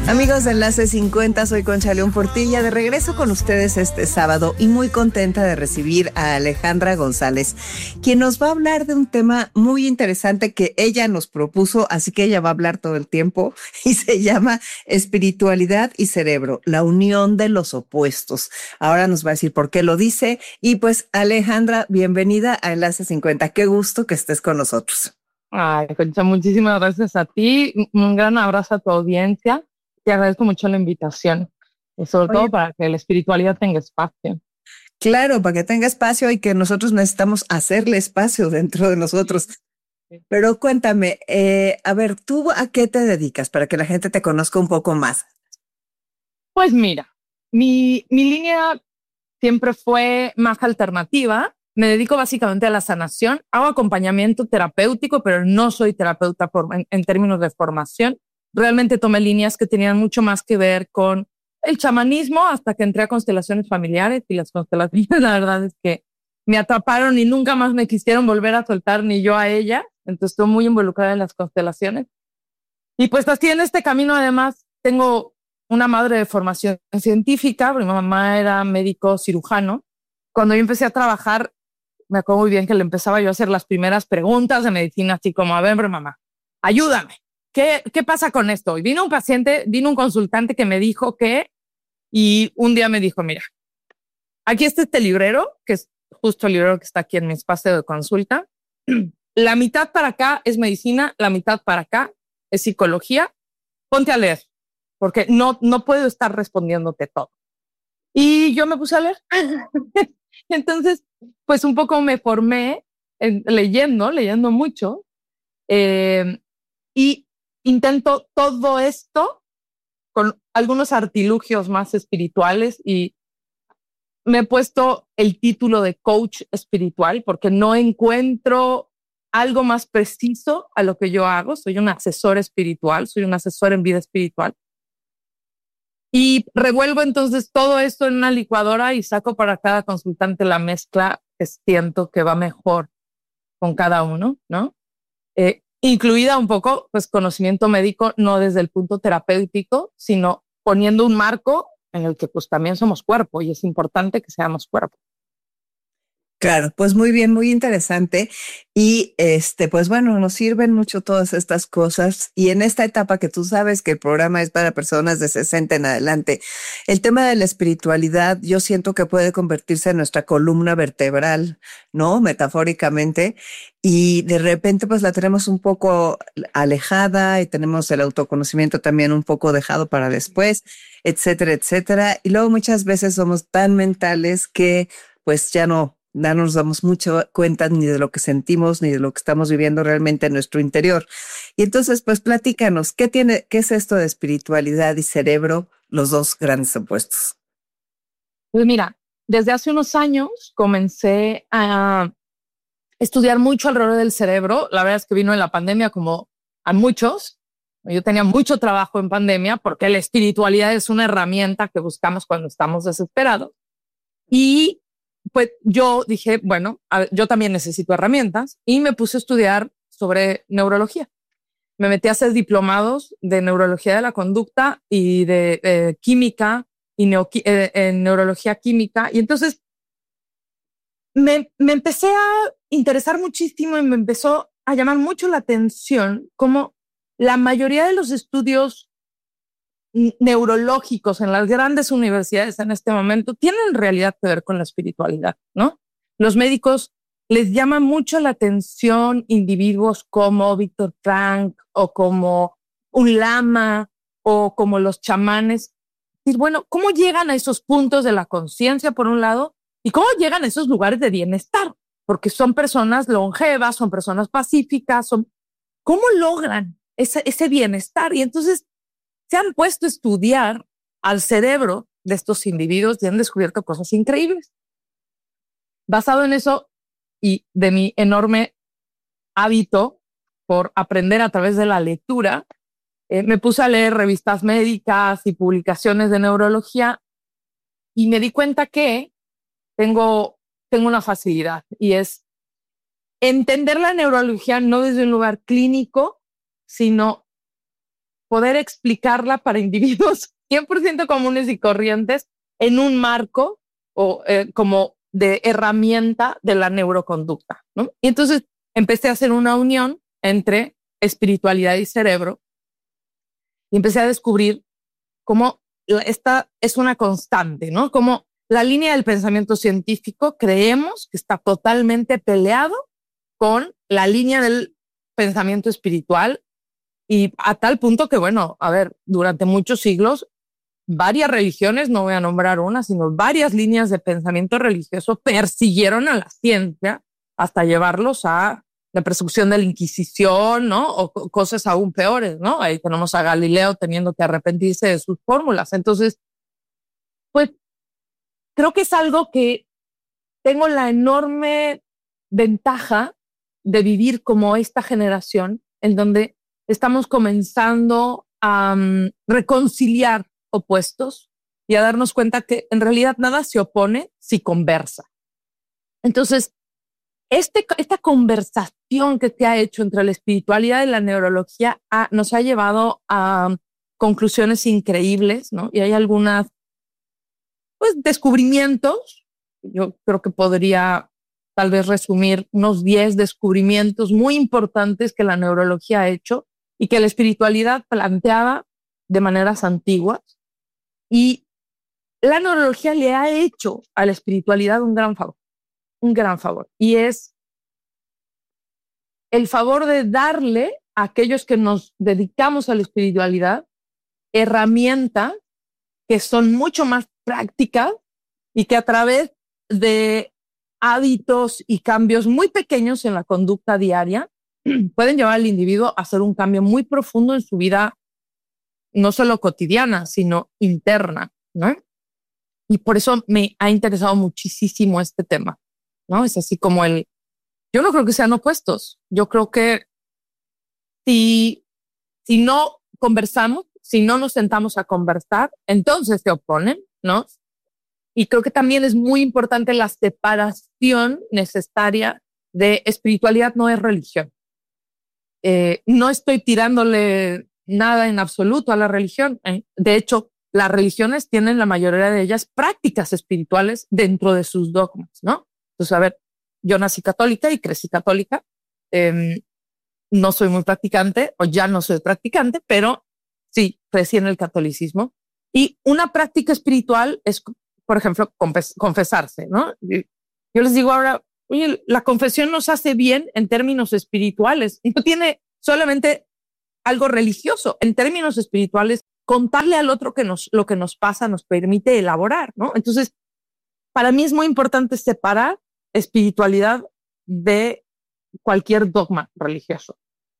Amigos de Enlace 50, soy Concha León Portilla, de regreso con ustedes este sábado y muy contenta de recibir a Alejandra González, quien nos va a hablar de un tema muy interesante que ella nos propuso, así que ella va a hablar todo el tiempo, y se llama Espiritualidad y Cerebro, la unión de los opuestos. Ahora nos va a decir por qué lo dice, y pues Alejandra, bienvenida a Enlace 50, qué gusto que estés con nosotros. Ay, Concha, muchísimas gracias a ti, un gran abrazo a tu audiencia. Te agradezco mucho la invitación, y sobre Oye, todo para que la espiritualidad tenga espacio. claro, para que tenga espacio y que nosotros necesitamos hacerle espacio dentro de nosotros. Pero cuéntame, a ver, ¿tú a qué te dedicas para que la gente te conozca un poco más? Pues mira, mi línea siempre fue más alternativa. Me dedico básicamente a la sanación. Hago acompañamiento terapéutico, pero no soy terapeuta en términos de formación. Realmente tomé líneas que tenían mucho más que ver con el chamanismo hasta que entré a constelaciones familiares, y las constelaciones, la verdad es que me atraparon y nunca más me quisieron volver a soltar, ni yo a ella. Entonces estoy muy involucrada en las constelaciones. Y pues así en este camino además tengo una madre de formación científica. Mi mamá era médico cirujano. Cuando yo empecé a trabajar, me acuerdo muy bien que le empezaba yo a hacer las primeras preguntas de medicina, así como, a ver, mamá, ayúdame. ¿Qué pasa con esto? Y vino un consultante que me dijo y un día me dijo, mira, aquí está este librero, que es justo el librero que está aquí en mi espacio de consulta. La mitad para acá es medicina, la mitad para acá es psicología. Ponte a leer, porque no puedo estar respondiéndote todo. Y yo me puse a leer. Entonces, pues un poco me formé leyendo mucho, y intento todo esto con algunos artilugios más espirituales, y me he puesto el título de coach espiritual porque no encuentro algo más preciso a lo que yo hago. Soy un asesor espiritual, soy un asesor en vida espiritual. Y revuelvo entonces todo esto en una licuadora y saco para cada consultante la mezcla que siento que va mejor con cada uno, ¿no? Incluida un poco, pues, conocimiento médico, no desde el punto terapéutico, sino poniendo un marco en el que pues también somos cuerpo y es importante que seamos cuerpo. Claro, pues muy bien, muy interesante. Y pues bueno, nos sirven mucho todas estas cosas. Y en esta etapa que tú sabes que el programa es para personas de 60 en adelante, el tema de la espiritualidad, yo siento que puede convertirse en nuestra columna vertebral, ¿no? Metafóricamente. Y de repente, pues la tenemos un poco alejada y tenemos el autoconocimiento también un poco dejado para después, etcétera, etcétera. Y luego muchas veces somos tan mentales que pues ya no nos damos mucho cuenta ni de lo que sentimos ni de lo que estamos viviendo realmente en nuestro interior. Y entonces, pues platícanos, ¿qué es esto de espiritualidad y cerebro, los dos grandes opuestos? Pues mira, desde hace unos años comencé a estudiar mucho alrededor del cerebro. La verdad es que vino en la pandemia como a muchos. Yo tenía mucho trabajo en pandemia porque la espiritualidad es una herramienta que buscamos cuando estamos desesperados. Y pues yo dije, bueno, yo también necesito herramientas, y me puse a estudiar sobre neurología. Me metí a hacer diplomados de neurología de la conducta y de química y en neurología química. Y entonces me empecé a interesar muchísimo y me empezó a llamar mucho la atención cómo la mayoría de los estudios neurológicos en las grandes universidades en este momento tienen en realidad que ver con la espiritualidad, ¿no? Los médicos les llama mucho la atención individuos como Víctor Frank o como un lama o como los chamanes. Y bueno, ¿cómo llegan a esos puntos de la conciencia por un lado y cómo llegan a esos lugares de bienestar? Porque son personas longevas, son personas pacíficas, ¿cómo logran ese bienestar? Y entonces se han puesto a estudiar al cerebro de estos individuos y han descubierto cosas increíbles. Basado en eso y de mi enorme hábito por aprender a través de la lectura, me puse a leer revistas médicas y publicaciones de neurología y me di cuenta que tengo una facilidad, y es entender la neurología no desde un lugar clínico, sino poder explicarla para individuos 100% comunes y corrientes en un marco o como de herramienta de la neuroconducta, ¿no? Y entonces empecé a hacer una unión entre espiritualidad y cerebro y empecé a descubrir cómo esta es una constante, ¿no? Como la línea del pensamiento científico creemos que está totalmente peleado con la línea del pensamiento espiritual y a tal punto que, bueno, a ver, durante muchos siglos, varias religiones, no voy a nombrar una, sino varias líneas de pensamiento religioso persiguieron a la ciencia hasta llevarlos a la persecución de la Inquisición, ¿no? O cosas aún peores, ¿no? Ahí tenemos a Galileo teniendo que arrepentirse de sus fórmulas. Entonces, pues creo que es algo que tengo la enorme ventaja de vivir como esta generación en donde estamos comenzando a reconciliar opuestos y a darnos cuenta que en realidad nada se opone si conversa. Entonces, esta conversación que se ha hecho entre la espiritualidad y la neurología nos ha llevado a conclusiones increíbles, ¿no? Y hay algunas, pues, descubrimientos. Yo creo que podría tal vez resumir unos 10 descubrimientos muy importantes que la neurología ha hecho y que la espiritualidad planteaba de maneras antiguas. Y la neurología le ha hecho a la espiritualidad un gran favor. Y es el favor de darle a aquellos que nos dedicamos a la espiritualidad herramientas que son mucho más prácticas y que a través de hábitos y cambios muy pequeños en la conducta diaria pueden llevar al individuo a hacer un cambio muy profundo en su vida, no solo cotidiana, sino interna, ¿no? Y por eso me ha interesado muchísimo este tema, ¿no? Es así como yo no creo que sean opuestos. Yo creo que si no conversamos, si no nos sentamos a conversar, entonces se oponen, ¿no? Y creo que también es muy importante la separación necesaria de espiritualidad no es religión. No estoy tirándole nada en absoluto a la religión. De hecho, las religiones tienen la mayoría de ellas prácticas espirituales dentro de sus dogmas, ¿no? Entonces, a ver, yo nací católica y crecí católica. No soy muy practicante o ya no soy practicante, pero sí, crecí en el catolicismo. Y una práctica espiritual es, por ejemplo, confesarse, ¿no? Yo les digo ahora, oye, la confesión nos hace bien en términos espirituales y no tiene solamente algo religioso. En términos espirituales, contarle al otro lo que nos pasa nos permite elaborar, ¿no? Entonces, para mí es muy importante separar espiritualidad de cualquier dogma religioso.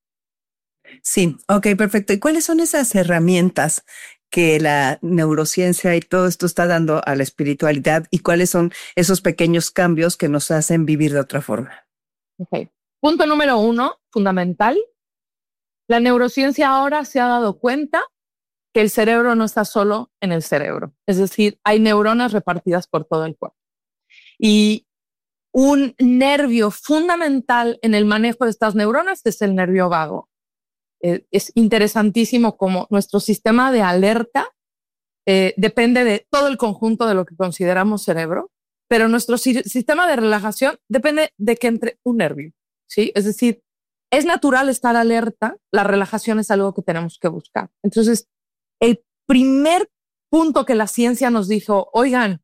Sí, ok, perfecto. ¿Y cuáles son esas herramientas que la neurociencia y todo esto está dando a la espiritualidad y cuáles son esos pequeños cambios que nos hacen vivir de otra forma? Okay. Punto número 1, fundamental. La neurociencia ahora se ha dado cuenta que el cerebro no está solo en el cerebro. Es decir, hay neuronas repartidas por todo el cuerpo. Y un nervio fundamental en el manejo de estas neuronas es el nervio vago. Es interesantísimo cómo nuestro sistema de alerta depende de todo el conjunto de lo que consideramos cerebro, pero nuestro sistema de relajación depende de que entre un nervio, ¿sí? Es decir, es natural estar alerta, la relajación es algo que tenemos que buscar. Entonces, el primer punto que la ciencia nos dijo, oigan,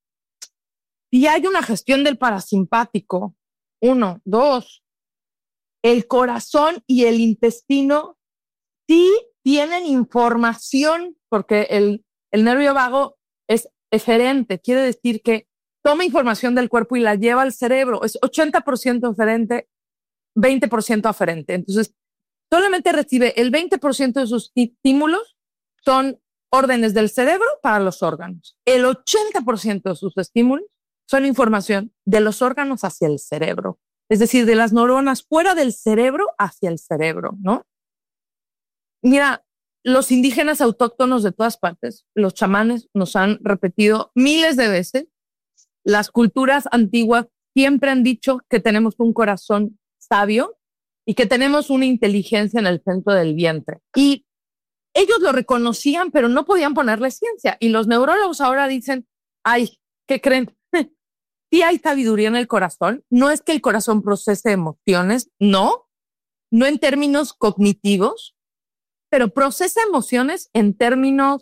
si hay una gestión del parasimpático, 1, 2, el corazón y el intestino sí tienen información, porque el nervio vago es eferente, quiere decir que toma información del cuerpo y la lleva al cerebro, es 80% eferente, 20% aferente. Entonces, solamente recibe el 20% de sus estímulos, son órdenes del cerebro para los órganos. El 80% de sus estímulos son información de los órganos hacia el cerebro. Es decir, de las neuronas fuera del cerebro hacia el cerebro, ¿no? Mira, los indígenas autóctonos de todas partes, los chamanes, nos han repetido miles de veces, las culturas antiguas siempre han dicho que tenemos un corazón sabio y que tenemos una inteligencia en el centro del vientre. Y ellos lo reconocían, pero no podían ponerle ciencia. Y los neurólogos ahora dicen, ay, ¿qué creen? Sí hay sabiduría en el corazón. No es que el corazón procese emociones, no en términos cognitivos, pero procesa emociones en términos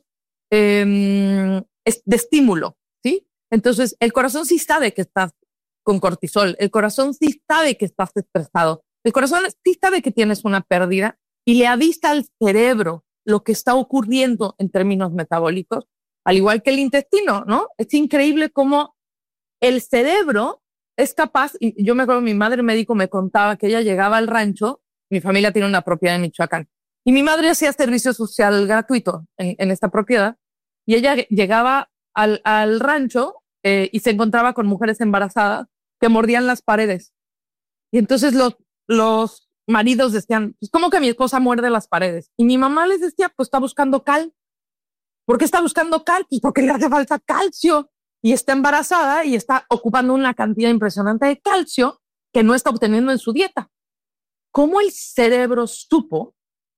de estímulo, ¿sí? Entonces, el corazón sí sabe que estás con cortisol, el corazón sí sabe que estás estresado, el corazón sí sabe que tienes una pérdida y le avisa al cerebro lo que está ocurriendo en términos metabólicos, al igual que el intestino, ¿no? Es increíble cómo el cerebro es capaz, y yo me acuerdo, mi madre médico me contaba que ella llegaba al rancho, mi familia tiene una propiedad en Michoacán, y mi madre hacía servicio social gratuito en esta propiedad, y ella llegaba al rancho y se encontraba con mujeres embarazadas que mordían las paredes. Y entonces los maridos decían, pues, ¿cómo que mi esposa muerde las paredes? Y mi mamá les decía, pues está buscando cal. ¿Por qué está buscando cal? Pues porque le hace falta calcio y está embarazada y está ocupando una cantidad impresionante de calcio que no está obteniendo en su dieta. ¿Cómo el cerebro supo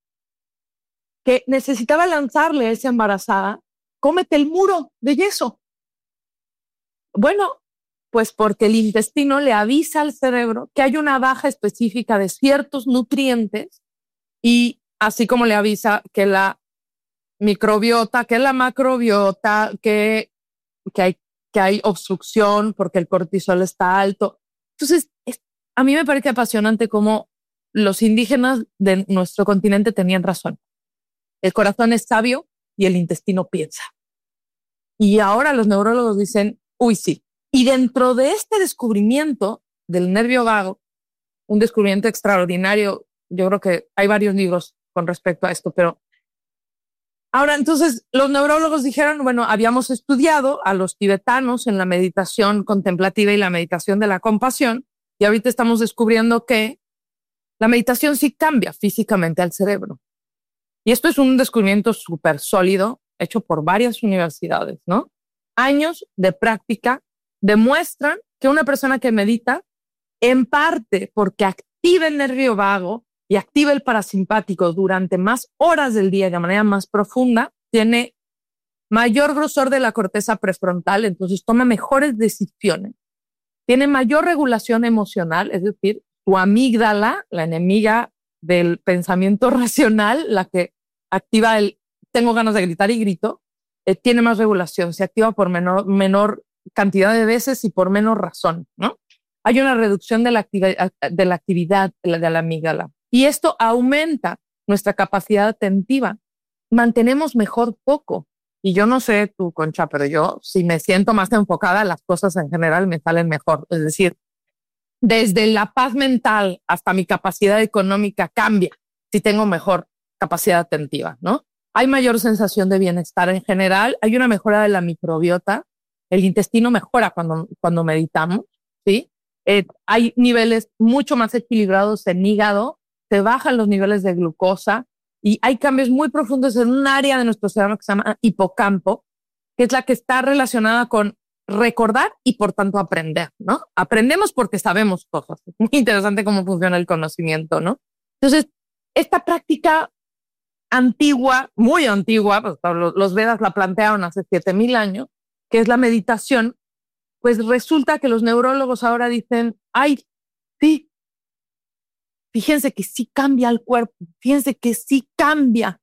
que necesitaba lanzarle a esa embarazada, cómete el muro de yeso? Bueno, pues porque el intestino le avisa al cerebro que hay una baja específica de ciertos nutrientes y así como le avisa que la microbiota, que la macrobiota, que hay obstrucción porque el cortisol está alto. Entonces, a mí me parece apasionante cómo los indígenas de nuestro continente tenían razón. El corazón es sabio y el intestino piensa. Y ahora los neurólogos dicen, uy, sí. Y dentro de este descubrimiento del nervio vago, un descubrimiento extraordinario, yo creo que hay varios libros con respecto a esto, pero ahora entonces los neurólogos dijeron, bueno, habíamos estudiado a los tibetanos en la meditación contemplativa y la meditación de la compasión, y ahorita estamos descubriendo que la meditación sí cambia físicamente al cerebro. Y esto es un descubrimiento súper sólido, hecho por varias universidades, ¿no? Años de práctica demuestran que una persona que medita, en parte porque activa el nervio vago y activa el parasimpático durante más horas del día de manera más profunda, tiene mayor grosor de la corteza prefrontal, entonces toma mejores decisiones, tiene mayor regulación emocional, es decir, tu amígdala, la enemiga del pensamiento racional, la que activa el tengo ganas de gritar y grito, tiene más regulación, se activa por menor cantidad de veces y por menos razón, ¿no? Hay una reducción de la actividad de la amígdala y esto aumenta nuestra capacidad atentiva. Mantenemos mejor foco. Y yo no sé tú, Concha, pero yo, si me siento más enfocada, las cosas en general me salen mejor. Es decir, desde la paz mental hasta mi capacidad económica cambia si tengo mejor capacidad atentiva, ¿no? Hay mayor sensación de bienestar en general, hay una mejora de la microbiota, el intestino mejora cuando meditamos, ¿sí? Hay niveles mucho más equilibrados en hígado, se bajan los niveles de glucosa y hay cambios muy profundos en un área de nuestro cerebro que se llama hipocampo, que es la que está relacionada con recordar y por tanto aprender, ¿no? Aprendemos porque sabemos cosas. Es muy interesante cómo funciona el conocimiento, ¿no? Entonces, esta práctica antigua, muy antigua, pues los Vedas la plantearon hace 7,000 años, que es la meditación, pues resulta que los neurólogos ahora dicen, ay, sí, fíjense que sí cambia el cuerpo, fíjense que sí cambia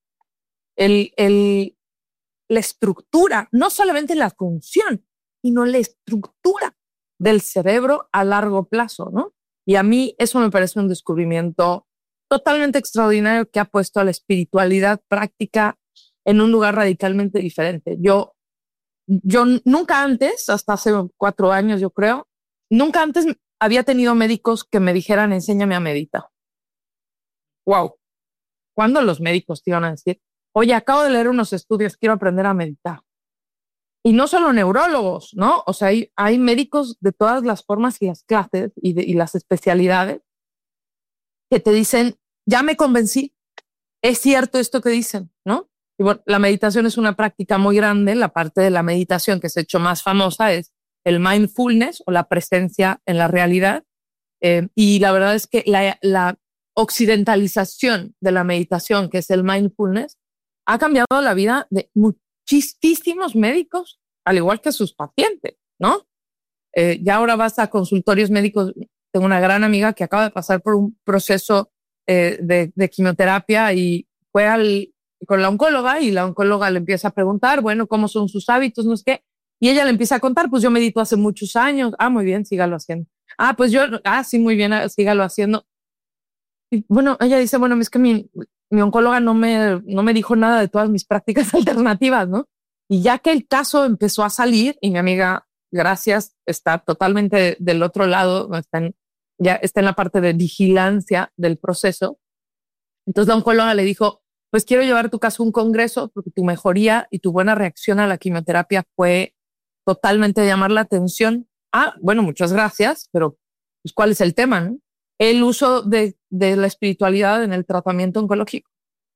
la estructura, no solamente la función, sino la estructura del cerebro a largo plazo, ¿no? Y a mí eso me parece un descubrimiento totalmente extraordinario que ha puesto a la espiritualidad práctica en un lugar radicalmente diferente. Yo nunca antes, hasta hace 4 años yo creo, nunca antes había tenido médicos que me dijeran, enséñame a meditar. Wow. ¿Cuándo los médicos te iban a decir, oye, acabo de leer unos estudios, quiero aprender a meditar? Y no solo neurólogos, ¿no? O sea, hay médicos de todas las formas y las clases y las especialidades que te dicen, ya me convencí, es cierto esto que dicen, ¿no? Y bueno, la meditación es una práctica muy grande. La parte de la meditación que se ha hecho más famosa es el mindfulness o la presencia en la realidad. Y la verdad es que la occidentalización de la meditación, que es el mindfulness, ha cambiado la vida de muchísimos médicos, al igual que sus pacientes, ¿no? Ya ahora vas a consultorios médicos. Tengo una gran amiga que acaba de pasar por un proceso de quimioterapia y fue con la oncóloga, y la oncóloga le empieza a preguntar, bueno, ¿cómo son sus hábitos? No sé qué. Y ella le empieza a contar, pues yo medito hace muchos años. Ah, muy bien, sígalo haciendo. Sí, muy bien, sígalo haciendo. Y bueno, ella dice, bueno, es que mi oncóloga no me dijo nada de todas mis prácticas alternativas, ¿no? Y ya que el caso empezó a salir, y mi amiga, gracias, está totalmente del otro lado, ya está en la parte de vigilancia del proceso. Entonces la oncóloga le dijo, pues quiero llevar tu caso a un congreso porque tu mejoría y tu buena reacción a la quimioterapia fue totalmente llamar la atención. Ah, bueno, muchas gracias, pero pues, ¿cuál es el tema, no? El uso de la espiritualidad en el tratamiento oncológico.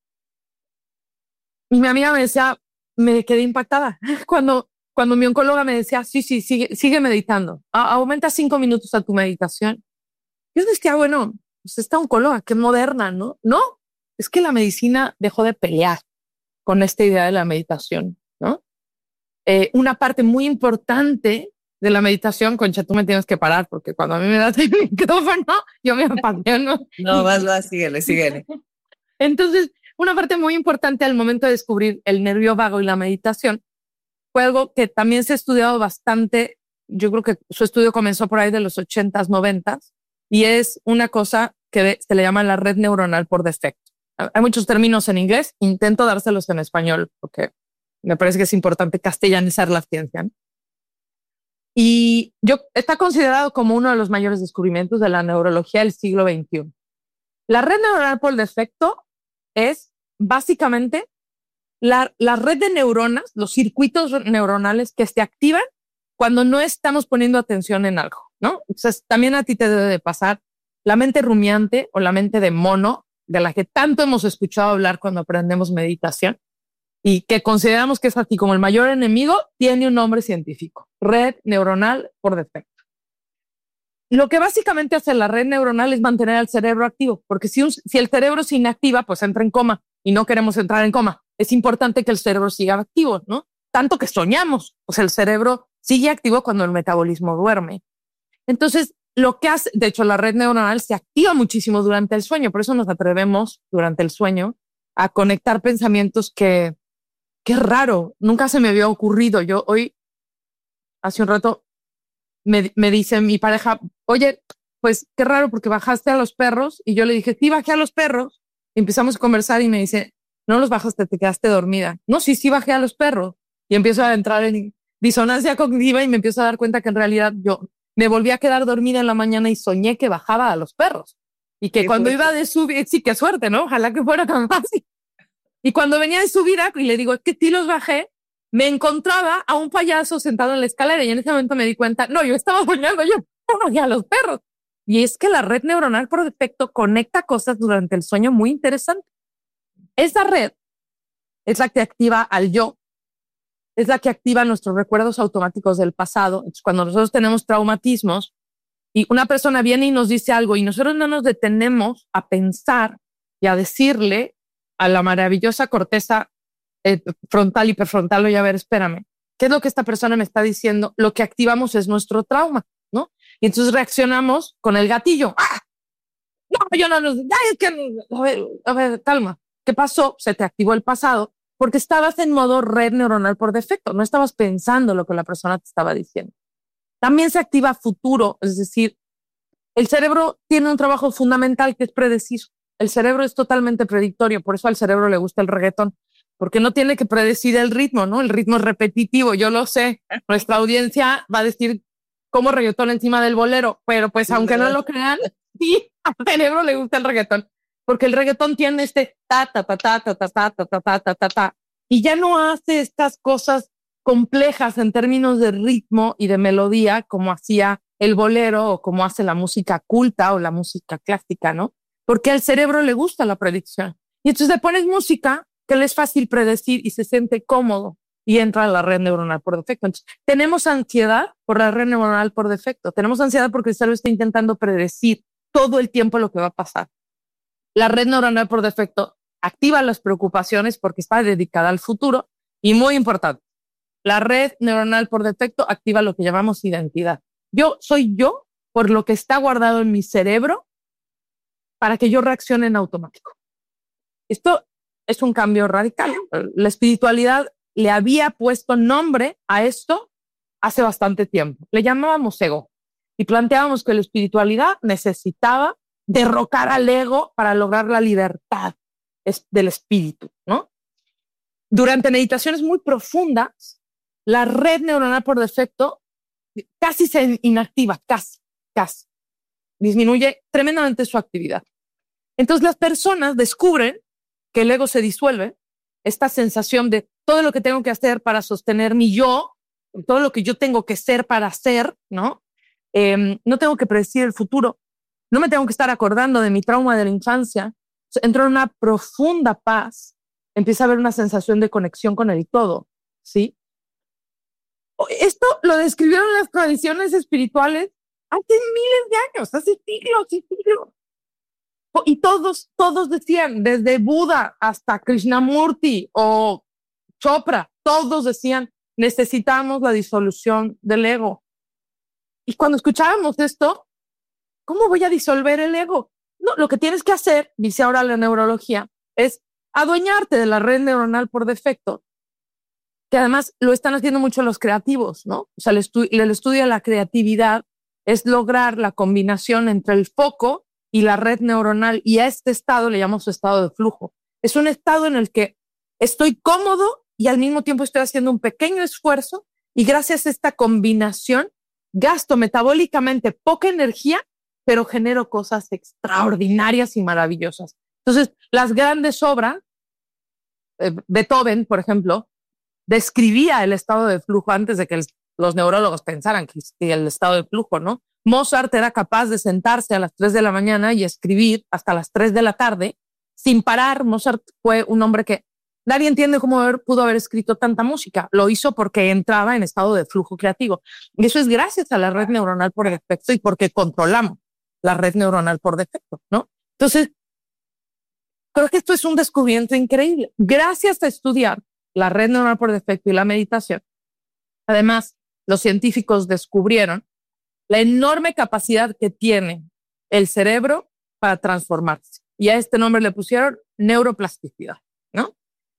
Y mi amiga me decía, me quedé impactada cuando mi oncóloga me decía, sí, sigue meditando, aumenta 5 minutos a tu meditación. Yo decía, bueno, pues esta oncóloga, qué moderna, ¿no? No, es que la medicina dejó de pelear con esta idea de la meditación, ¿no? Una parte muy importante de la meditación, Concha, tú me tienes que parar porque cuando a mí me das el micrófono, yo me apasiono. No, vas, síguele. Entonces, una parte muy importante al momento de descubrir el nervio vago y la meditación fue algo que también se ha estudiado bastante. Yo creo que su estudio comenzó por ahí de los 80s, 90s, y es una cosa que se le llama la red neuronal por defecto. Hay muchos términos en inglés, intento dárselos en español porque me parece que es importante castellanizar la ciencia, ¿no? Y está considerado como uno de los mayores descubrimientos de la neurología del siglo XXI. La red neuronal por defecto es básicamente la red de neuronas, los circuitos neuronales que se activan cuando no estamos poniendo atención en algo, ¿no? Entonces, también a ti te debe de pasar la mente rumiante o la mente de mono, de la que tanto hemos escuchado hablar cuando aprendemos meditación y que consideramos que es así como el mayor enemigo, tiene un nombre científico, red neuronal por defecto. Lo que básicamente hace la red neuronal es mantener al cerebro activo, porque si el cerebro se inactiva, pues entra en coma y no queremos entrar en coma. Es importante que el cerebro siga activo, ¿no? Tanto que soñamos, o sea, el cerebro sigue activo cuando el metabolismo duerme. Entonces, lo que hace, de hecho, la red neuronal se activa muchísimo durante el sueño, por eso nos atrevemos durante el sueño a conectar pensamientos que, qué raro, nunca se me había ocurrido. Yo hoy, hace un rato, me dice mi pareja, oye, pues qué raro porque bajaste a los perros. Y yo le dije, sí, bajé a los perros. Y empezamos a conversar y me dice, no los bajaste, te quedaste dormida. No, sí, bajé a los perros. Y empiezo a entrar en disonancia cognitiva y me empiezo a dar cuenta que en realidad yo me volví a quedar dormida en la mañana y soñé que bajaba a los perros. Y que cuando iba de subir, sí, qué suerte, ¿no? Ojalá que fuera tan fácil. Y cuando venía de subida y le digo, es que sí los bajé, me encontraba a un payaso sentado en la escalera y en ese momento me di cuenta, no, yo estaba soñando, yo no bajé a los perros. Y es que la red neuronal por defecto conecta cosas durante el sueño muy interesantes. Esa red es la que activa al yo, es la que activa nuestros recuerdos automáticos del pasado. Entonces, cuando nosotros tenemos traumatismos y una persona viene y nos dice algo y nosotros no nos detenemos a pensar y a decirle a la maravillosa corteza frontal y prefrontal, oye, a ver, espérame, ¿qué es lo que esta persona me está diciendo? Lo que activamos es nuestro trauma, ¿no? Y entonces reaccionamos con el gatillo. ¡Ah! No, yo no, ya es que, a ver, calma. ¿Qué pasó? Se te activó el pasado porque estabas en modo red neuronal por defecto, no estabas pensando lo que la persona te estaba diciendo. También se activa futuro, es decir, el cerebro tiene un trabajo fundamental que es predecir. El cerebro es totalmente predictorio, por eso al cerebro le gusta el reggaetón, porque no tiene que predecir el ritmo, ¿no? El ritmo es repetitivo, yo lo sé. Nuestra audiencia va a decir cómo reggaetón encima del bolero, pero pues sí, aunque no lo crean, sí, al cerebro le gusta el reggaetón, porque el reggaetón tiene este ta ta ta ta ta ta ta ta ta ta ta ta ta y ya no hace estas cosas complejas en términos de ritmo y de melodía como hacía el bolero o como hace la música culta o la música clásica, ¿no? Porque al cerebro le gusta la predicción. Y entonces le pones música que le es fácil predecir y se siente cómodo y entra a la red neuronal por defecto. Entonces, tenemos ansiedad por la red neuronal por defecto. Tenemos ansiedad porque el cerebro está intentando predecir todo el tiempo lo que va a pasar. La red neuronal por defecto activa las preocupaciones porque está dedicada al futuro. Y muy importante, la red neuronal por defecto activa lo que llamamos identidad. Yo soy yo por lo que está guardado en mi cerebro para que yo reaccione en automático. Esto es un cambio radical. La espiritualidad le había puesto nombre a esto hace bastante tiempo. Le llamábamos ego y planteábamos que la espiritualidad necesitaba derrocar al ego para lograr la libertad del espíritu, ¿no? Durante meditaciones muy profundas, la red neuronal por defecto casi se inactiva, casi. Disminuye tremendamente su actividad. Entonces las personas descubren que el ego se disuelve, esta sensación de todo lo que tengo que hacer para sostener mi yo, todo lo que yo tengo que ser para ser, ¿no? No tengo que predecir el futuro, no me tengo que estar acordando de mi trauma de la infancia. Entro en una profunda paz, empieza a haber una sensación de conexión con el todo, ¿sí? Esto lo describieron las tradiciones espirituales hace miles de años, hace siglos y siglos. Y todos decían, desde Buda hasta Krishnamurti o Chopra, todos decían, necesitamos la disolución del ego. Y cuando escuchábamos esto, ¿cómo voy a disolver el ego? No, lo que tienes que hacer, dice ahora la neurología, es adueñarte de la red neuronal por defecto, que además lo están haciendo mucho los creativos, ¿no? O sea, el estudio de la creatividad es lograr la combinación entre el foco y la red neuronal, y a este estado le llamamos estado de flujo. Es un estado en el que estoy cómodo y al mismo tiempo estoy haciendo un pequeño esfuerzo, y gracias a esta combinación gasto metabólicamente poca energía, pero genero cosas extraordinarias y maravillosas. Entonces, las grandes obras, Beethoven, por ejemplo, describía el estado de flujo antes de que los neurólogos pensaran que existía el estado de flujo, ¿no? Mozart era capaz de sentarse a las 3 de la mañana y escribir hasta las 3 de la tarde sin parar. Mozart fue un hombre que nadie entiende cómo pudo haber escrito tanta música. Lo hizo porque entraba en estado de flujo creativo. Y eso es gracias a la red neuronal por defecto y porque controlamos la red neuronal por defecto, ¿no? Entonces, creo que esto es un descubrimiento increíble. Gracias a estudiar la red neuronal por defecto y la meditación, además, los científicos descubrieron la enorme capacidad que tiene el cerebro para transformarse. Y a este nombre le pusieron neuroplasticidad, ¿no?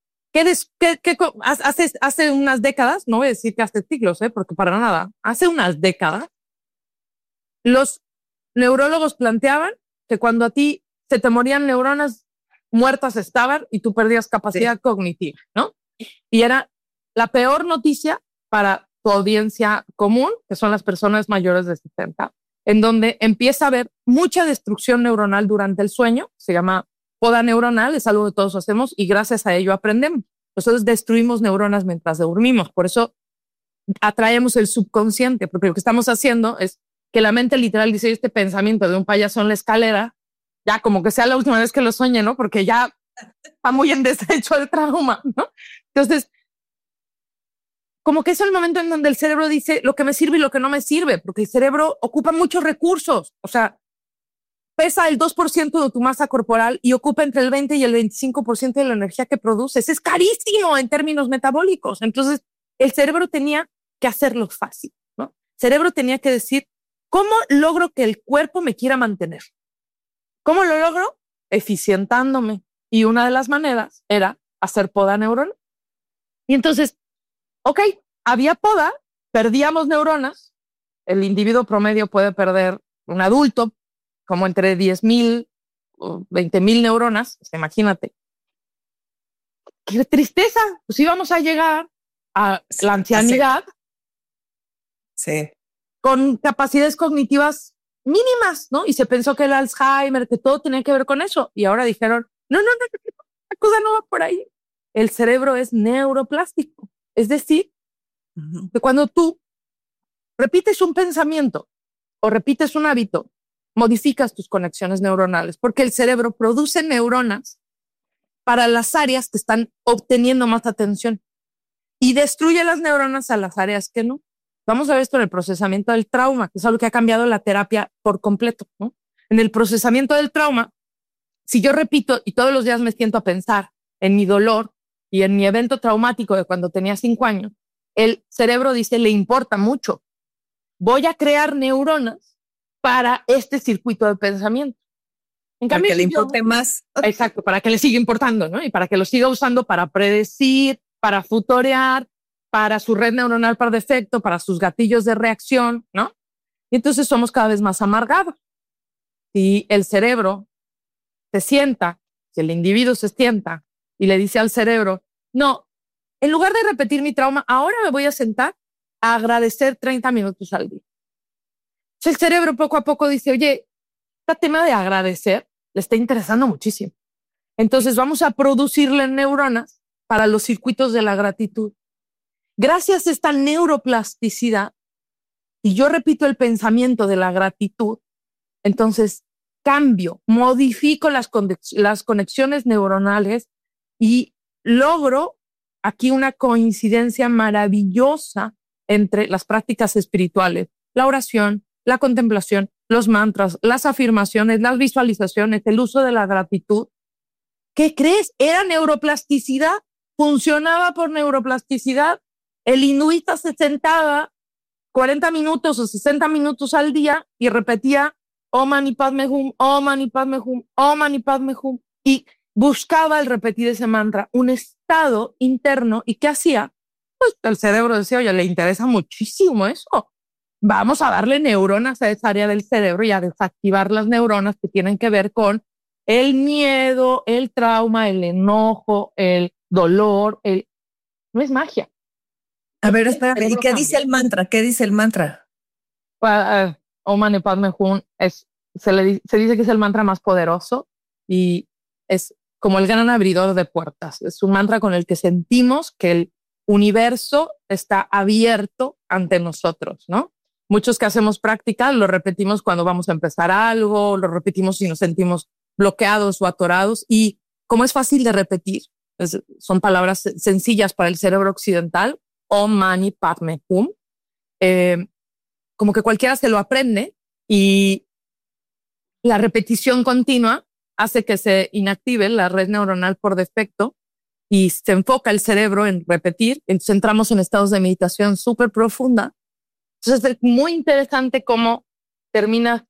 Hace unas décadas, no voy a decir que hace siglos, porque para nada, hace unas décadas, los neurólogos planteaban que cuando a ti se te morían neuronas, muertas estaban y tú perdías capacidad cognitiva, ¿no? Y era la peor noticia para tu audiencia común, que son las personas mayores de 70, en donde empieza a haber mucha destrucción neuronal durante el sueño. Se llama poda neuronal, es algo que todos hacemos y gracias a ello aprendemos. Nosotros destruimos neuronas mientras dormimos, por eso atraemos el subconsciente, porque lo que estamos haciendo es que la mente literal dice este pensamiento de un payaso en la escalera, ya como que sea la última vez que lo sueñe, ¿no? Porque ya está muy en desecho el trauma, ¿no? Entonces, como que es el momento en donde el cerebro dice lo que me sirve y lo que no me sirve, porque el cerebro ocupa muchos recursos, o sea, pesa el 2% de tu masa corporal y ocupa entre el 20 y el 25% de la energía que produces. Es carísimo en términos metabólicos. Entonces, el cerebro tenía que hacerlo fácil, ¿no? El cerebro tenía que decir, ¿cómo logro que el cuerpo me quiera mantener? ¿Cómo lo logro? Eficientándome. Y una de las maneras era hacer poda neuronal. Y entonces, ok, había poda, perdíamos neuronas. El individuo promedio puede perder, un adulto, como entre 10,000 o 20,000 neuronas. Imagínate. ¡Qué tristeza! Pues íbamos a llegar a la ancianidad con capacidades cognitivas mínimas, ¿no? Y se pensó que el Alzheimer, que todo tenía que ver con eso. Y ahora dijeron, no, la cosa no va por ahí. El cerebro es neuroplástico. Es decir, que cuando tú repites un pensamiento o repites un hábito, modificas tus conexiones neuronales, porque el cerebro produce neuronas para las áreas que están obteniendo más atención y destruye las neuronas a las áreas que no. Vamos a ver esto en el procesamiento del trauma, que es algo que ha cambiado la terapia por completo, ¿no? En el procesamiento del trauma, si yo repito y todos los días me siento a pensar en mi dolor y en mi evento traumático de cuando tenía 5 años, el cerebro dice, le importa mucho. Voy a crear neuronas para este circuito de pensamiento. En cambio, para que le importe más. Exacto, para que le siga importando, ¿no? Y para que lo siga usando para predecir, para futorear, para su red neuronal por defecto, para sus gatillos de reacción, ¿no? Y entonces somos cada vez más amargados. Si el cerebro se sienta, si el individuo se sienta y le dice al cerebro, no, en lugar de repetir mi trauma, ahora me voy a sentar a agradecer 30 minutos al día. Entonces el cerebro poco a poco dice, oye, este tema de agradecer le está interesando muchísimo. Entonces vamos a producirle neuronas para los circuitos de la gratitud. Gracias a esta neuroplasticidad, si yo repito el pensamiento de la gratitud, entonces cambio, modifico las conexiones neuronales y logro aquí una coincidencia maravillosa entre las prácticas espirituales, la oración, la contemplación, los mantras, las afirmaciones, las visualizaciones, el uso de la gratitud. ¿Qué crees? Era neuroplasticidad, funcionaba por neuroplasticidad. El inuita se sentaba 40 minutos o 60 minutos al día y repetía Om Mani Padme Hum, Om Mani Padme Hum, Om Mani Padme Hum, y buscaba al repetir ese mantra un estado interno. ¿Y qué hacía? Pues el cerebro decía, oye, le interesa muchísimo eso. Vamos a darle neuronas a esa área del cerebro y a desactivar las neuronas que tienen que ver con el miedo, el trauma, el enojo, el dolor. No es magia. A ver, espérame, ¿y qué dice el mantra? ¿Qué dice el mantra? Om Mani Padme Hum se dice que es el mantra más poderoso y es como el gran abridor de puertas. Es un mantra con el que sentimos que el universo está abierto ante nosotros, ¿no? Muchos que hacemos práctica lo repetimos cuando vamos a empezar algo, lo repetimos si nos sentimos bloqueados o atorados, y como es fácil de repetir, son palabras sencillas para el cerebro occidental, Om Mani Padme Hum, como que cualquiera se lo aprende y la repetición continua hace que se inactive la red neuronal por defecto y se enfoca el cerebro en repetir. Entonces entramos en estados de meditación súper profunda. Entonces es muy interesante cómo terminas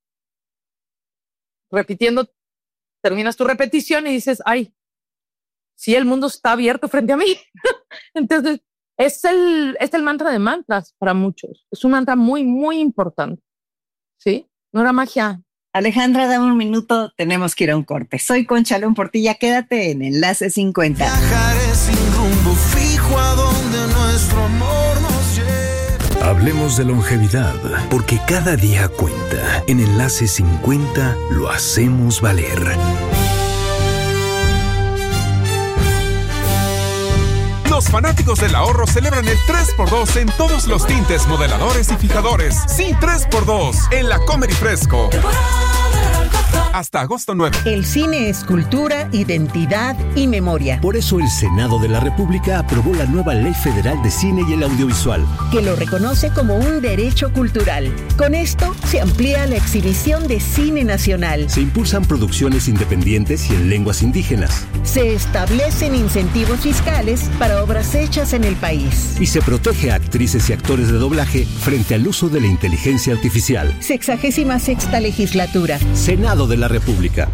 repitiendo, terminas tu repetición y dices, ay, sí, el mundo está abierto frente a mí. Entonces es el mantra de mantras para muchos. Es un mantra muy, muy importante. ¿Sí? No era magia. Alejandra, dame un minuto, tenemos que ir a un corte. Soy Concha León Portilla, quédate en Enlace 50. Viajaré sin rumbo fijo a donde nuestro amor nos lleve. Hablemos de longevidad, porque cada día cuenta. En Enlace 50 lo hacemos valer. Los fanáticos del ahorro celebran el 3x2 en todos los tintes, modeladores y fijadores. Sí, 3x2 en la Comer y Fresco. Hasta agosto 9. El cine es cultura, identidad y memoria. Por eso el Senado de la República aprobó la nueva Ley Federal de Cine y el Audiovisual, que lo reconoce como un derecho cultural. Con esto se amplía la exhibición de cine nacional. Se impulsan producciones independientes y en lenguas indígenas. Se establecen incentivos fiscales para obras hechas en el país. Y se protege a actrices y actores de doblaje frente al uso de la inteligencia artificial. 66ª legislatura. Senado de la República.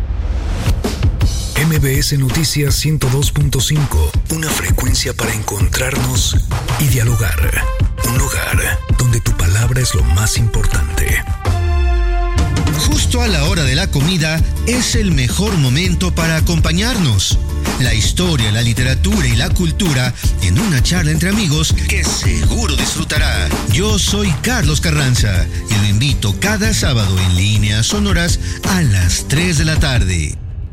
MBS Noticias 102.5, una frecuencia para encontrarnos y dialogar. Un lugar donde tu palabra es lo más importante. Justo a la hora de la comida es el mejor momento para acompañarnos. La historia, la literatura y la cultura en una charla entre amigos que seguro disfrutará. Yo soy Carlos Carranza y lo invito cada sábado en Líneas Sonoras a las 3 de la tarde.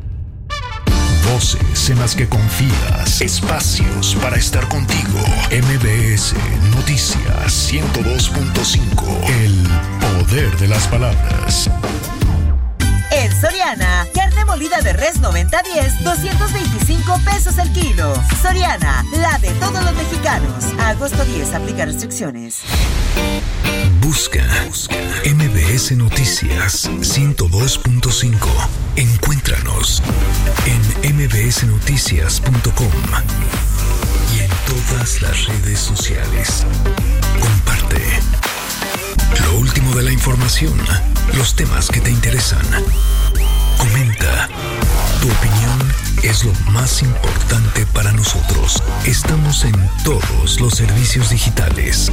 Voces en las que confías, espacios para estar contigo. MBS Noticias 102.5, el poder de las palabras. En Soriana, carne molida de res 90-10, 225 pesos el kilo. Soriana, la de todos los mexicanos. A agosto 10, aplica restricciones. Busca MBS Noticias 102.5. Encuéntranos en mbsnoticias.com y en todas las redes sociales. Comparte lo último de la información, los temas que te interesan. Comenta. Tu opinión es lo más importante para nosotros. Estamos en todos los servicios digitales.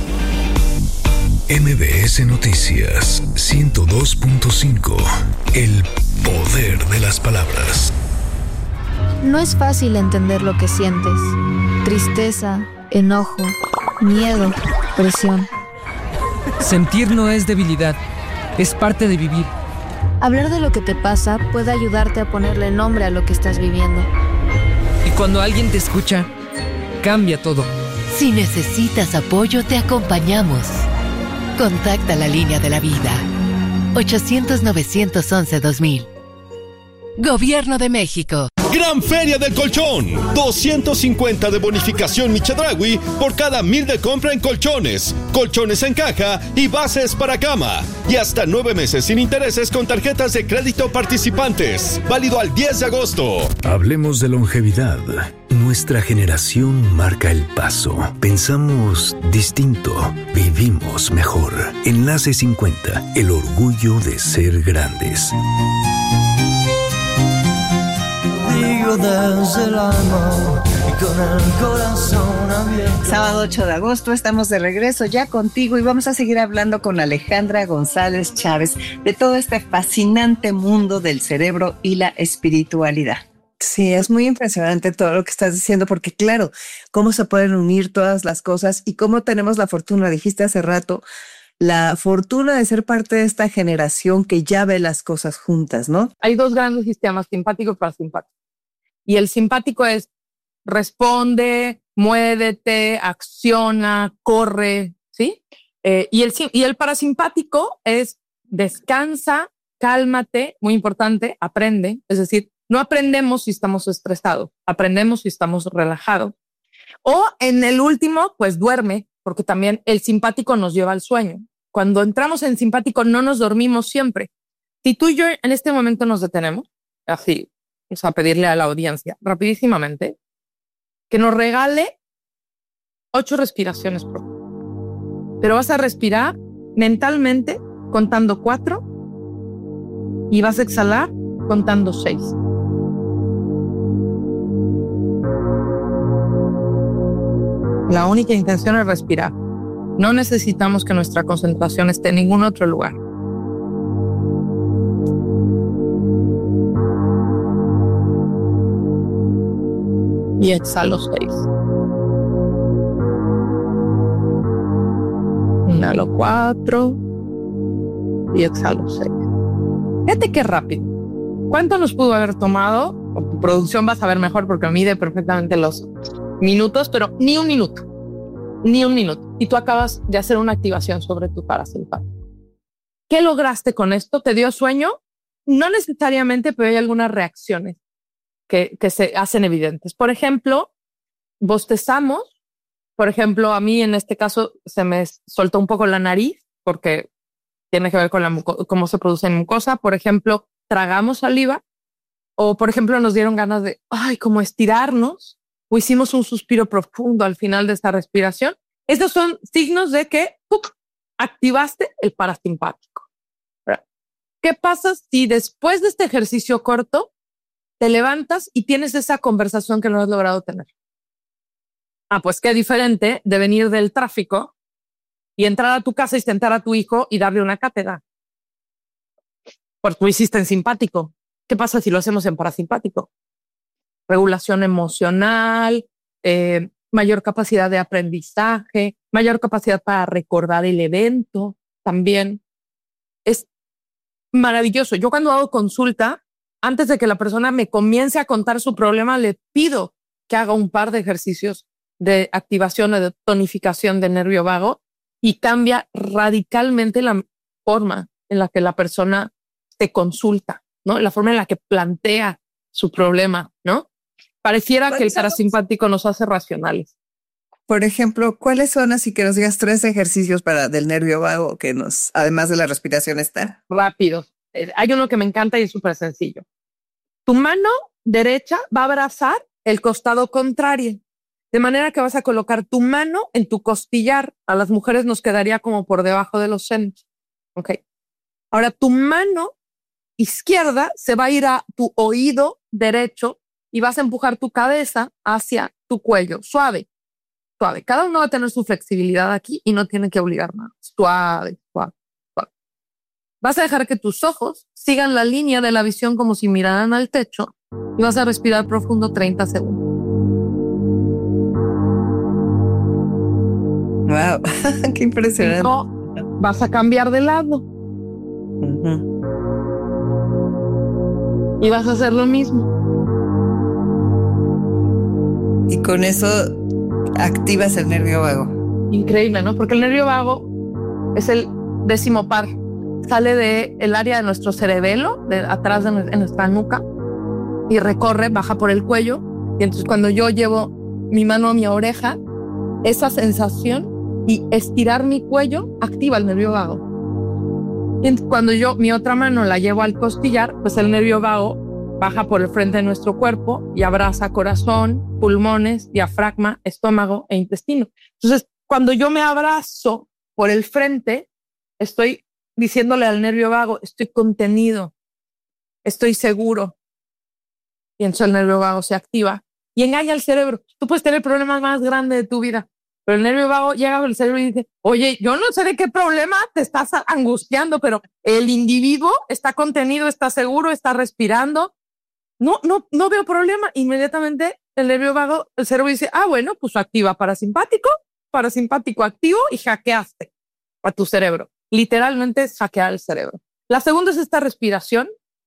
MBS Noticias 102.5. El poder de las palabras. No es fácil entender lo que sientes. Tristeza, enojo, miedo, presión. Sentir no es debilidad, es parte de vivir. Hablar de lo que te pasa puede ayudarte a ponerle nombre a lo que estás viviendo. Y cuando alguien te escucha, cambia todo. Si necesitas apoyo, te acompañamos. Contacta la línea de la vida. 800-911-2000. Gobierno de México. Gran Feria del Colchón. 250 de bonificación Michedraui por cada 1,000 de compra en colchones, colchones en caja y bases para cama. Y hasta 9 meses sin intereses con tarjetas de crédito participantes. Válido al 10 de agosto. Hablemos de longevidad. Nuestra generación marca el paso. Pensamos distinto. Vivimos mejor. Enlace 50. El orgullo de ser grandes. Desde el alma y con el corazón abierto. Sábado 8 de agosto estamos de regreso ya contigo y vamos a seguir hablando con Alejandra González Chávez de todo este fascinante mundo del cerebro y la espiritualidad. Sí, es muy impresionante todo lo que estás diciendo porque claro, cómo se pueden unir todas las cosas y cómo tenemos la fortuna, dijiste hace rato, la fortuna de ser parte de esta generación que ya ve las cosas juntas, ¿no? Hay dos grandes sistemas, simpático y parasimpático. Y el simpático es responde, muévete, acciona, corre, ¿sí? Y el parasimpático es descansa, cálmate, muy importante, aprende. Es decir, no aprendemos si estamos estresados, aprendemos si estamos relajados. O en el último, pues duerme, porque también el simpático nos lleva al sueño. Cuando entramos en simpático no nos dormimos siempre. Si tú y yo en este momento nos detenemos, así, a pedirle a la audiencia rapidísimamente que nos regale 8 respiraciones profundas. Pero vas a respirar mentalmente contando 4 y vas a exhalar contando 6. La única intención es respirar. No necesitamos que nuestra concentración esté en ningún otro lugar. Y exhalo 6. Inhalo 4 y exhalo 6. Fíjate qué rápido. ¿Cuánto nos pudo haber tomado? Con tu producción vas a ver mejor porque mide perfectamente los minutos, pero ni un minuto. Ni un minuto. Y tú acabas de hacer una activación sobre tu parasimpático. ¿Qué lograste con esto? ¿Te dio sueño? No necesariamente, pero hay algunas reacciones que se hacen evidentes. Por ejemplo, bostezamos. Por ejemplo, a mí en este caso se me soltó un poco la nariz porque tiene que ver con cómo se produce en mucosa. Por ejemplo, tragamos saliva o, por ejemplo, nos dieron ganas de como estirarnos o hicimos un suspiro profundo al final de esta respiración. Estos son signos de que activaste el parasimpático. ¿Qué pasa si después de este ejercicio corto te levantas y tienes esa conversación que no has logrado tener? Pues qué diferente de venir del tráfico y entrar a tu casa y sentar a tu hijo y darle una cátedra. Pues tú hiciste en simpático. ¿Qué pasa si lo hacemos en parasimpático? Regulación emocional, mayor capacidad de aprendizaje, mayor capacidad para recordar el evento también. Es maravilloso. Yo cuando hago consulta, antes de que la persona me comience a contar su problema, le pido que haga un par de ejercicios de activación o de tonificación del nervio vago y cambia radicalmente la forma en la que la persona te consulta. ¿no? La forma en la que plantea su problema, ¿no? Pareciera que el parasimpático nos hace racionales. Por ejemplo, ¿cuáles son, así que nos digas 3 ejercicios del nervio vago que además de la respiración, está? Rápido. Hay uno que me encanta y es súper sencillo. Tu mano derecha va a abrazar el costado contrario, de manera que vas a colocar tu mano en tu costillar. A las mujeres nos quedaría como por debajo de los senos. Ok. Ahora tu mano izquierda se va a ir a tu oído derecho y vas a empujar tu cabeza hacia tu cuello. Suave, suave. Cada uno va a tener su flexibilidad aquí y no tiene que obligar nada. Suave, suave, suave. Vas a dejar que tus ojos sigan la línea de la visión como si miraran al techo y vas a respirar profundo 30 segundos. Wow, qué impresionante. No, vas a cambiar de lado. Y vas a hacer lo mismo. Y con eso activas el nervio vago. Increíble, ¿no? Porque el nervio vago es el 10º par. Sale del área de nuestro cerebelo, atrás en nuestra nuca, y recorre, baja por el cuello. Y entonces cuando yo llevo mi mano a mi oreja, esa sensación y estirar mi cuello activa el nervio vago. Y cuando yo mi otra mano la llevo al costillar, pues el nervio vago baja por el frente de nuestro cuerpo y abraza corazón, pulmones, diafragma, estómago e intestino. Entonces, cuando yo me abrazo por el frente, estoy diciéndole al nervio vago, estoy contenido, estoy seguro. Y entonces el nervio vago se activa y engaña al cerebro. Tú puedes tener el problema más grande de tu vida, pero el nervio vago llega al cerebro y dice, oye, yo no sé de qué problema te estás angustiando, pero el individuo está contenido, está seguro, está respirando. No veo problema. Inmediatamente el nervio vago, el cerebro dice, bueno, pues activa parasimpático activo y hackeaste a tu cerebro. Literalmente es hackear el cerebro. La segunda es esta respiración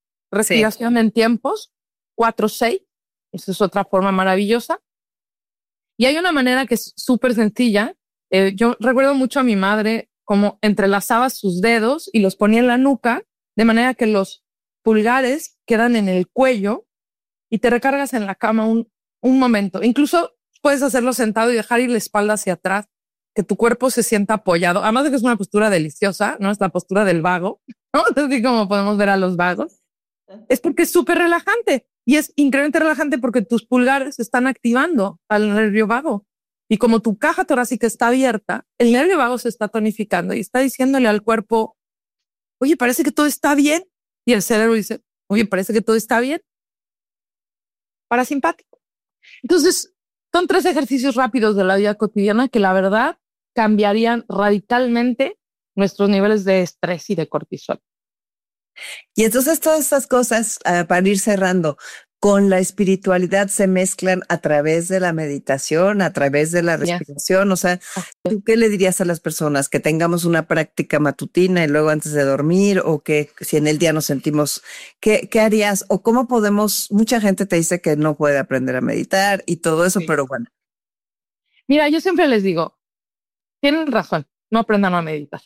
en tiempos, 4-6. Esa es otra forma maravillosa. Y hay una manera que es súper sencilla. Yo recuerdo mucho a mi madre como entrelazaba sus dedos y los ponía en la nuca, de manera que los pulgares quedan en el cuello y te recargas en la cama un momento. Incluso puedes hacerlo sentado y dejar ir la espalda hacia atrás, que tu cuerpo se sienta apoyado. Además de que es una postura deliciosa, ¿no? Es la postura del vago, ¿no? Así como podemos ver a los vagos. Es porque es súper relajante. Y es increíblemente relajante porque tus pulgares están activando al nervio vago. Y como tu caja torácica está abierta, el nervio vago se está tonificando y está diciéndole al cuerpo, oye, parece que todo está bien. Y el cerebro dice, oye, parece que todo está bien. Parasimpático. Entonces, son 3 ejercicios rápidos de la vida cotidiana que la verdad cambiarían radicalmente nuestros niveles de estrés y de cortisol. Y entonces todas estas cosas, para ir cerrando, con la espiritualidad se mezclan a través de la meditación, a través de la respiración. O sea, ¿tú qué le dirías a las personas? Que tengamos una práctica matutina y luego antes de dormir, o que si en el día nos sentimos, ¿qué harías? O cómo podemos, mucha gente te dice que no puede aprender a meditar y todo eso, pero bueno. Mira, yo siempre les digo, tienen razón, no aprendan a meditar.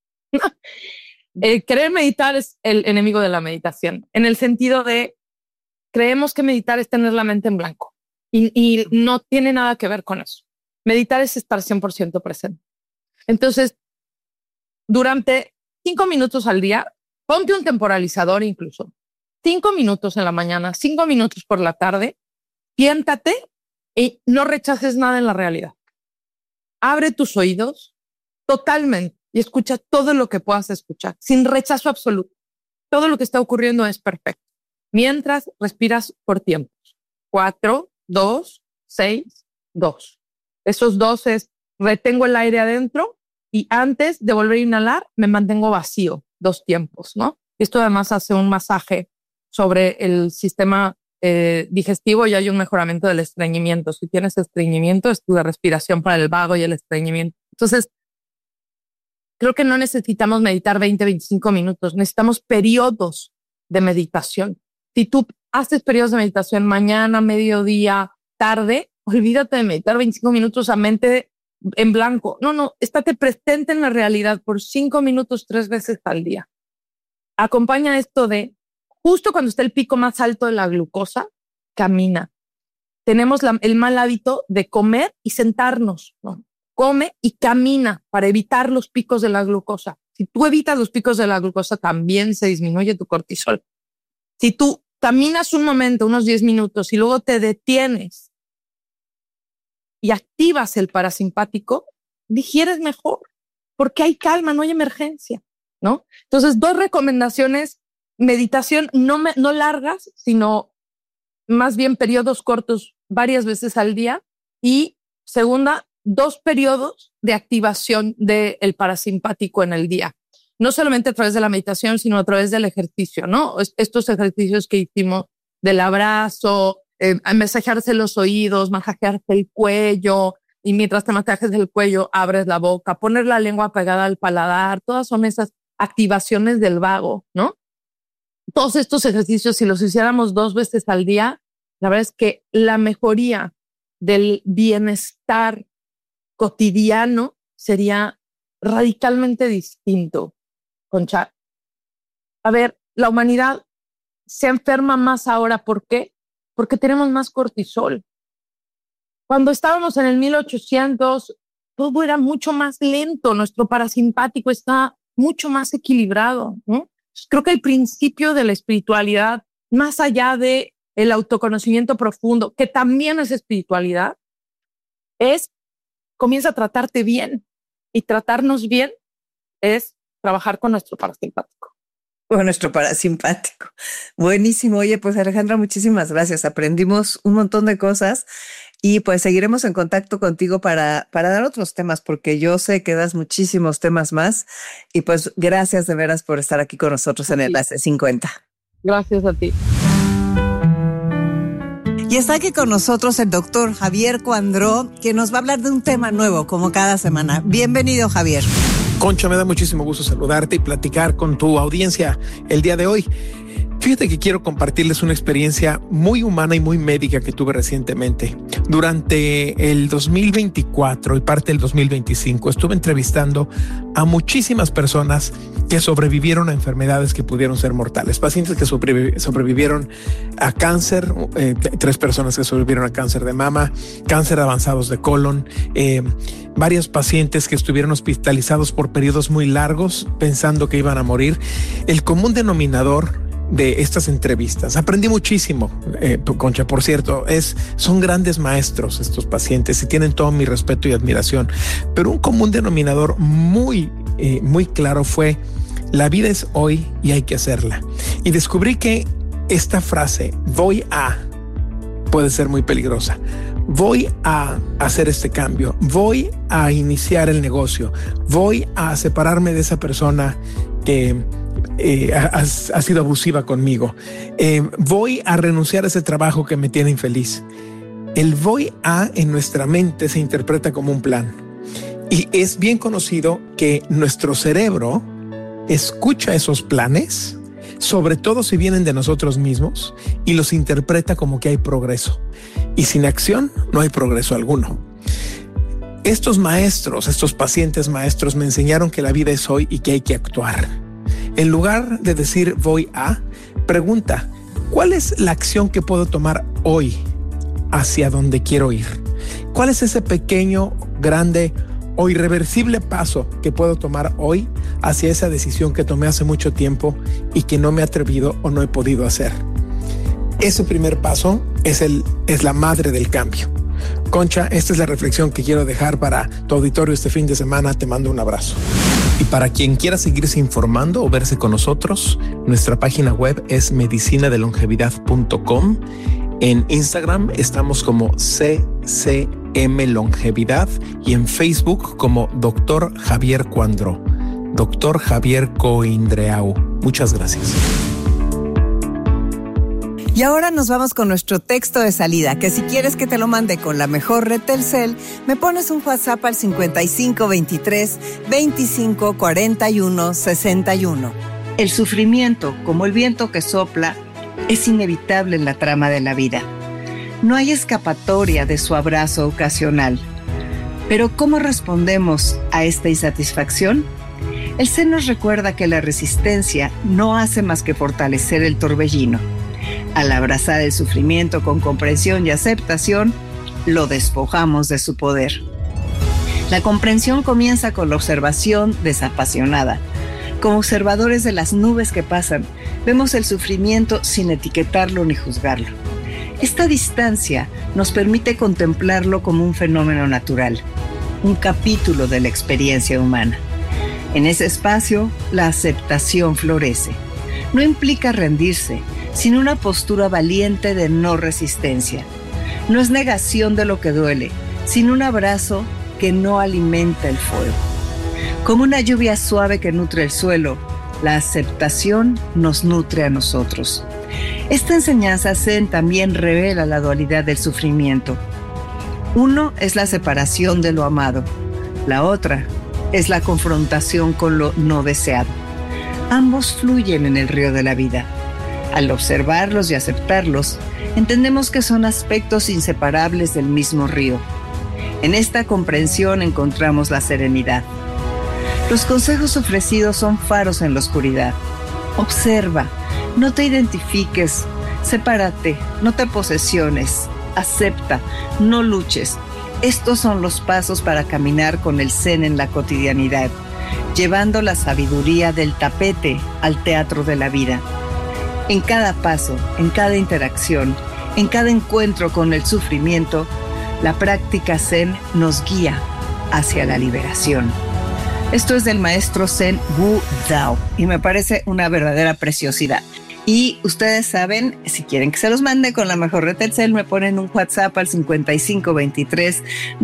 Querer meditar es el enemigo de la meditación, en el sentido de creemos que meditar es tener la mente en blanco y no tiene nada que ver con eso. Meditar es estar 100% presente. Entonces, durante 5 minutos al día, ponte un temporalizador incluso. 5 minutos en la mañana, 5 minutos por la tarde, siéntate y no rechaces nada en la realidad. Abre tus oídos totalmente y escucha todo lo que puedas escuchar, sin rechazo absoluto. Todo lo que está ocurriendo es perfecto. Mientras respiras por tiempos. 4, 2, 6, 2. Esos 2 es retengo el aire adentro y antes de volver a inhalar me mantengo vacío. 2 tiempos, ¿no? Esto además hace un masaje sobre el sistema digestivo y hay un mejoramiento del estreñimiento. Si tienes estreñimiento, es tu respiración para el vago y el estreñimiento. Entonces, creo que no necesitamos meditar 20, 25 minutos. Necesitamos periodos de meditación. Si tú haces periodos de meditación mañana, mediodía, tarde, olvídate de meditar 25 minutos a mente en blanco. No, estate presente en la realidad por 5 minutos 3 veces al día. Acompaña esto de justo cuando está el pico más alto de la glucosa, camina. Tenemos el mal hábito de comer y sentarnos, ¿no? Come y camina para evitar los picos de la glucosa. Si tú evitas los picos de la glucosa, también se disminuye tu cortisol. Si tú caminas un momento, unos 10 minutos, y luego te detienes y activas el parasimpático, digieres mejor, porque hay calma, no hay emergencia, ¿no? Entonces, 2 recomendaciones: meditación no largas, sino más bien periodos cortos, varias veces al día. Y segunda, 2 periodos de activación del parasimpático en el día. No solamente a través de la meditación, sino a través del ejercicio, ¿no? Estos ejercicios que hicimos del abrazo, masajearse los oídos, masajearse el cuello, y mientras te masajes el cuello, abres la boca, poner la lengua pegada al paladar, todas son esas activaciones del vago, ¿no? Todos estos ejercicios, si los hiciéramos 2 veces al día, la verdad es que la mejoría del bienestar cotidiano sería radicalmente distinto. Concha, a ver, la humanidad se enferma más ahora. ¿Por qué? Porque tenemos más cortisol. Cuando estábamos en el 1800, todo era mucho más lento. Nuestro parasimpático está mucho más equilibrado, ¿no? Creo que el principio de la espiritualidad, más allá de el autoconocimiento profundo, que también es espiritualidad, es comienza a tratarte bien. Y tratarnos bien es trabajar con nuestro parasimpático. Con nuestro parasimpático. Buenísimo. Oye, pues Alejandra, muchísimas gracias. Aprendimos un montón de cosas y pues seguiremos en contacto contigo para dar otros temas, porque yo sé que das muchísimos temas más. Y pues gracias de veras por estar aquí con nosotros en Enlace 50. Gracias a ti. Y está aquí con nosotros el doctor Javier Cuandró, que nos va a hablar de un tema nuevo, como cada semana. Bienvenido, Javier. Concha, me da muchísimo gusto saludarte y platicar con tu audiencia el día de hoy. Fíjate que quiero compartirles una experiencia muy humana y muy médica que tuve recientemente. Durante el 2024 y parte del 2025 estuve entrevistando a muchísimas personas que sobrevivieron a enfermedades que pudieron ser mortales. Pacientes que sobrevivieron a cáncer, 3 personas que sobrevivieron a cáncer de mama, cáncer avanzados de colon, varios pacientes que estuvieron hospitalizados por periodos muy largos pensando que iban a morir. El común denominador de estas entrevistas, aprendí muchísimo, Concha, por cierto, son grandes maestros estos pacientes y tienen todo mi respeto y admiración, pero un común denominador muy claro fue: la vida es hoy y hay que hacerla. Y descubrí que esta frase, puede ser muy peligrosa. Voy a hacer este cambio, voy a iniciar el negocio, voy a separarme de esa persona que ha sido abusiva conmigo, voy a renunciar a ese trabajo que me tiene infeliz. El voy a en nuestra mente se interpreta como un plan, y es bien conocido que nuestro cerebro escucha esos planes, sobre todo si vienen de nosotros mismos, y los interpreta como que hay progreso, y sin acción no hay progreso alguno. Estos pacientes maestros me enseñaron que la vida es hoy y que hay que actuar. En lugar de decir voy a, pregunta: ¿cuál es la acción que puedo tomar hoy hacia donde quiero ir? ¿Cuál es ese pequeño, grande o irreversible paso que puedo tomar hoy hacia esa decisión que tomé hace mucho tiempo y que no me he atrevido o no he podido hacer? Ese primer paso es la madre del cambio. Concha, esta es la reflexión que quiero dejar para tu auditorio este fin de semana. Te mando un abrazo. Y para quien quiera seguirse informando o verse con nosotros, nuestra página web es medicinadelongevidad.com. En Instagram estamos como CCM Longevidad y en Facebook como Dr. Javier Cuandró, Dr. Javier Coindreau. Muchas gracias. Y ahora nos vamos con nuestro texto de salida, que si quieres que te lo mande con la mejor red Telcel, me pones un WhatsApp al 5523 25 41 61. El sufrimiento, como el viento que sopla, es inevitable en la trama de la vida. No hay escapatoria de su abrazo ocasional. Pero ¿cómo respondemos a esta insatisfacción? El zen nos recuerda que la resistencia no hace más que fortalecer el torbellino. Al abrazar el sufrimiento con comprensión y aceptación, lo despojamos de su poder. La comprensión comienza con la observación desapasionada. Como observadores de las nubes que pasan, vemos el sufrimiento sin etiquetarlo ni juzgarlo. Esta distancia nos permite contemplarlo como un fenómeno natural, un capítulo de la experiencia humana. En ese espacio, la aceptación florece. No implica rendirse, sino una postura valiente de no resistencia. No es negación de lo que duele, sino un abrazo que no alimenta el fuego. Como una lluvia suave que nutre el suelo, la aceptación nos nutre a nosotros. Esta enseñanza zen también revela la dualidad del sufrimiento. Uno es la separación de lo amado, la otra es la confrontación con lo no deseado. Ambos fluyen en el río de la vida. Al observarlos y aceptarlos, entendemos que son aspectos inseparables del mismo río. En esta comprensión encontramos la serenidad. Los consejos ofrecidos son faros en la oscuridad. Observa, no te identifiques, sepárate, no te posesiones, acepta, no luches. Estos son los pasos para caminar con el zen en la cotidianidad, llevando la sabiduría del tapete al teatro de la vida. En cada paso, en cada interacción, en cada encuentro con el sufrimiento, la práctica zen nos guía hacia la liberación. Esto es del maestro zen Wu Dao y me parece una verdadera preciosidad. Y ustedes saben, si quieren que se los mande con la mejor red Telcel, me ponen un WhatsApp al 5523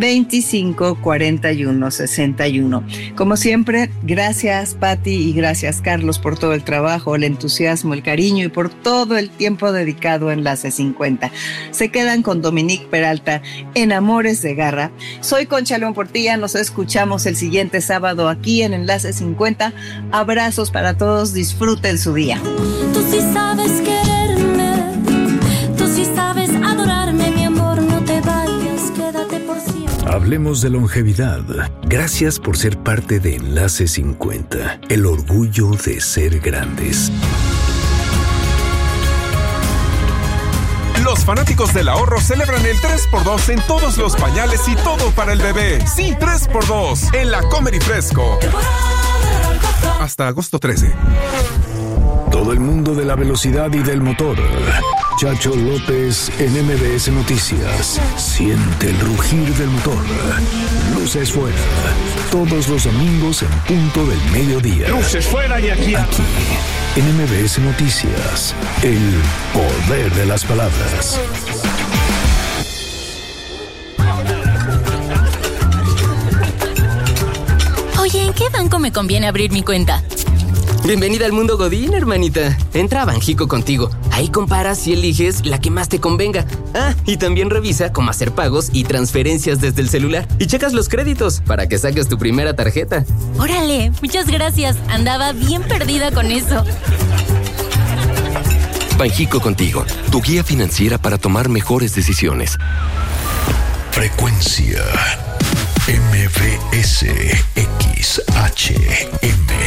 25 41 61. Como siempre, gracias Patti y gracias Carlos por todo el trabajo, el entusiasmo, el cariño y por todo el tiempo dedicado a Enlace 50. Se quedan con Dominique Peralta en Amores de Garra. Soy Concha León Portilla, nos escuchamos el siguiente sábado aquí en Enlace 50. Abrazos para todos, disfruten su día. Tú sí sabes quererme, tú sí sabes adorarme, mi amor, no te vayas, quédate por siempre. Hablemos de longevidad. Gracias por ser parte de Enlace 50, el orgullo de ser grandes. Los fanáticos del ahorro celebran el 3x2 en todos los pañales y todo para el bebé. Sí, 3x2 en la Comer y Fresco. Hasta agosto 13. Todo el mundo de la velocidad y del motor. Chacho López en MBS Noticias. Siente el rugir del motor. Luces fuera. Todos los domingos en punto del mediodía. Luces fuera y aquí. Aquí, en MBS Noticias. El poder de las palabras. Oye, ¿en qué banco me conviene abrir mi cuenta? Bienvenida al mundo Godín, hermanita. Entra a Banjico Contigo. Ahí comparas y eliges la que más te convenga. Ah, y también revisa cómo hacer pagos y transferencias desde el celular. Y checas los créditos para que saques tu primera tarjeta. Órale, muchas gracias. Andaba bien perdida con eso. Banjico Contigo, tu guía financiera para tomar mejores decisiones. Frecuencia MBS XHM.